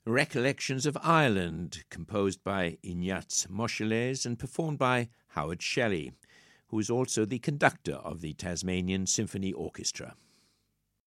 Recollections of Ireland, composed by Ignaz Moscheles and performed by Howard Shelley, who is also the conductor of the Tasmanian Symphony Orchestra.